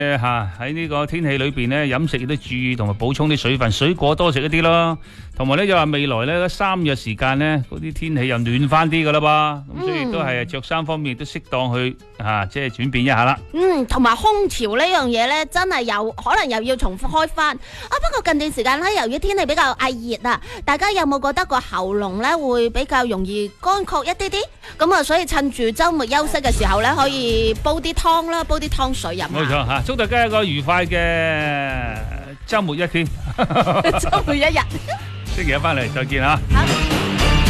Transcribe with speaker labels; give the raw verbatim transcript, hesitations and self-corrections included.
Speaker 1: 誒嚇喺呢個天氣裏邊咧，飲食亦都注意同埋補充啲水分，水果多食一啲咯。同埋咧就話未來咧三日時間咧，嗰啲天氣又暖翻啲噶啦噃，咁所以都係着衫方面都適當去嚇即係轉變一下啦。
Speaker 2: 嗯，同埋空調呢樣嘢咧，真係有可能又要重複開翻。啊，不過近段時間咧，由於天氣比較翳熱啊，大家有冇覺得個喉嚨咧會比較容易乾涸一啲啲？咁啊，所以趁住週末休息嘅時候咧，可以煲啲湯啦，煲啲湯水飲。
Speaker 1: 冇錯嚇，祝大家一個愉快嘅週末一天，
Speaker 2: 週末一日。
Speaker 1: 星期一翻嚟再見嚇。
Speaker 2: 好。